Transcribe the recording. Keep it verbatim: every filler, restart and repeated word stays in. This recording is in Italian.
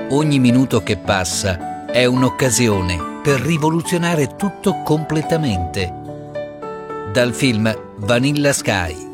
Ogni minuto che passa è un'occasione per rivoluzionare tutto completamente. Dal film Vanilla Sky.